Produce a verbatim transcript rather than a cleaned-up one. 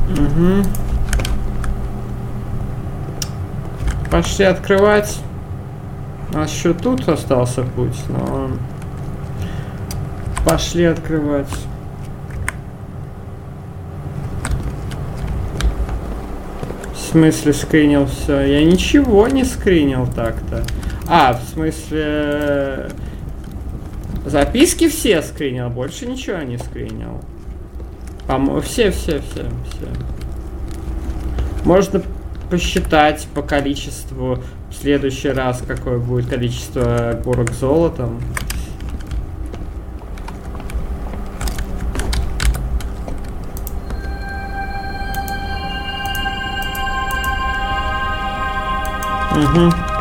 Угу. Пошли открывать. У нас еще тут остался путь, но... Пошли открывать. В смысле скринил все? Я ничего не скринил так-то. А, в смысле... Записки все скринил, больше ничего не скринил. По-моему, все, все, все, все. Можно посчитать по количеству в следующий раз, какое будет количество горок золотом. Угу.